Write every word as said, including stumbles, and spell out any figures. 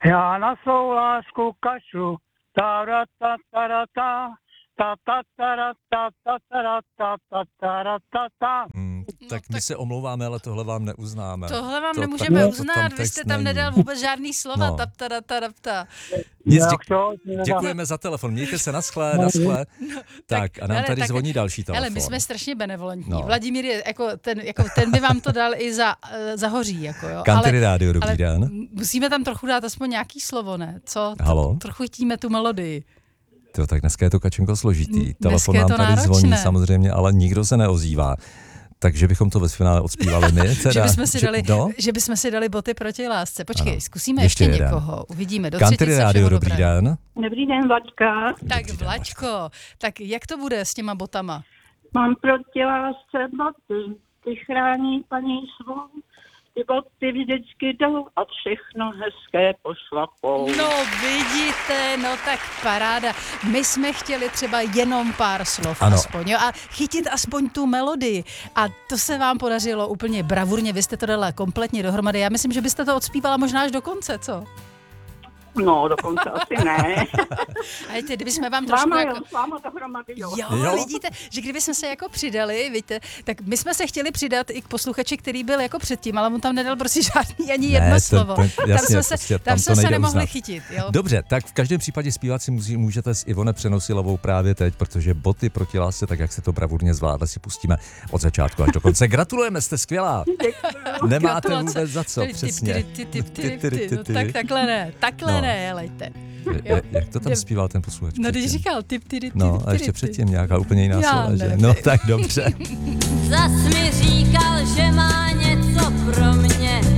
Já na svou lásku kašlu, ta ra ta ta ra ta, ta ta ta ra ta ta ta ra ta ta ta ra ta ta. Hmm, tak No, my tak- se omlouváme, ale tohle vám neuznáme. Tohle vám To nemůžeme tak- to uznat, tam vy text jste tam není. nedal vůbec žádný slova, No. tapta, tapta, tapta. Nic, Jak děk, to? děkujeme za telefon, mějte se, naschle, naschle. Tak a nám hele, tady tak- zvoní další telefon. Ale my jsme strašně benevolentní. No. Vladimír je jako ten, jako ten by vám to dal i za, eh, za hoří, jako jo. Country rádio, dobrý ale den. musíme tam trochu dát aspoň nějaký slovo, ne? Co? Halo? To, trochu chtíme tu melodii. To, tak dneska je to Kačenko složitý. Dneska Telefon je nám to tady náročné. zvoní samozřejmě, ale nikdo se neozývá. Takže bychom to ve finále odspívali my. Teda, že, bychom si že, dali, no? že bychom si dali boty proti lásce. Počkej, Ano. zkusíme Ještě ještě, jeden. někoho. Uvidíme. Do Country třetice rádio, všeho dobrý dobrého. den. Dobrý den, Vlaďka. Tak Dobrý den, Vlaďko, tak jak to bude s těma botama? Mám proti lásce boty, ty chrání paní svou. Ty boty vždycky jdou a všechno hezké pošlapou. No vidíte, no tak paráda. My jsme chtěli třeba jenom pár slov Ano. aspoň, jo, a chytit aspoň tu melodii. A to se vám podařilo úplně bravurně, vy jste to dala kompletně dohromady. Já myslím, že byste to odspívala možná až do konce, co? No, dokonce asi ne. A ty, kdybychom vám S trošku váma, jako... jo, s váma dohromady, jo. Jo, Jo. jo, vidíte, že kdyby jsme se jako přidali, víte, tak my jsme se chtěli přidat i k posluchači, který byl jako předtím, ale on tam nedal prostě žádný ani jedno Ne, to- slovo. to- tam jasně, jsme se, prostě tam tam to jsme se nejde nemohli uznat. chytit, jo. Dobře, tak v každém případě zpívat si může, můžete s Ivone Přenosilovou právě teď, protože boty proti lásce, tak jak se to bravurně zvládla, si pustíme od začátku až do konce. Gratulujeme, jste skvělá. Nemáte Gratulace. vůbec za co, Typ, typ, přesně. typ, typ, typ, typ, Ty, ty, typ. ty, No, ty. tak takhle ne, takhle No. ne, helejte. Je- Jak to tam zpíval ten posluchač? No když předtím? říkal typ, typ, typ, No typ, a ještě typ, předtím nějaká úplně jiná Já slova, že? nevím. No tak dobře. Zas mi říkal, že má něco pro mě.